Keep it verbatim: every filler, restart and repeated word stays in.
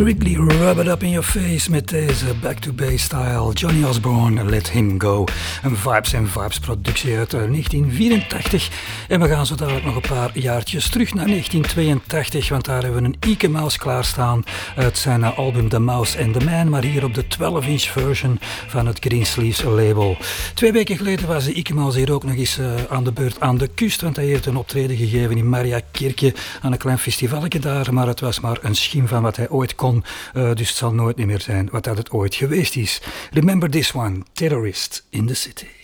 Strictly rub it up in your face met deze back-to-base style. Johnny Osborne, Let Him Go. Een Vibes and Vibes productie uit negentien vierentachtig. En we gaan zo dadelijk nog een paar jaartjes terug naar negentien tweeëntachtig, want daar hebben we een Ike Mouse klaarstaan uit zijn album The Mouse and the Man, maar hier op de twaalf inch version van het Greensleeves label. Twee weken geleden was de Ike Mouse hier ook nog eens uh, aan de beurt aan de kust, want hij heeft een optreden gegeven in Mariakirche aan een klein festivaletje daar, maar het was maar een schim van wat hij ooit kon, uh, dus het zal nooit meer zijn wat dat het ooit geweest is. Remember this one, Terrorist in the City.